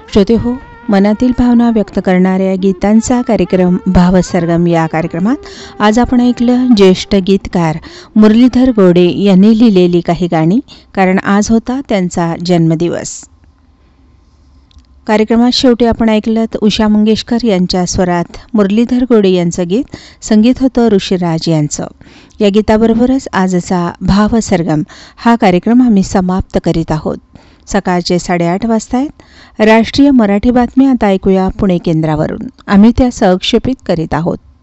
श्रोतेहो, मनातील भावना व्यक्त करणाऱ्या गीतांचा कार्यक्रम भावसरगम या कार्यक्रमात आज आपण ऐकलं ज्येष्ठ गीतकार मुरलीधर गोडे यांनी लिहिलेली काही गाणी, कारण आज होता त्यांचा जन्मदिवस. कार्यक्रमात शेवटी आपण ऐकलं उषा मंगेशकर यांच्या स्वरात मुरलीधर गोडे यांचं गीत, संगीत होतं ऋषीराज यांचं. या गीताबरोबरच आजचा भावसरगम हा कार्यक्रम आम्ही समाप्त करीत आहोत. सकाळचे 8:30 वाजता आहेत. राष्ट्रीय मराठी बातमी आता ऐकूया पुणे केंद्रावरून. आम्ही त्या संक्षेपित करीत आहोत.